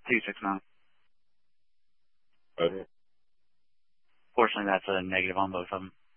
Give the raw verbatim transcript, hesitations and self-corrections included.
two six nine. Okay. Fortunately, that's a negative on both of them.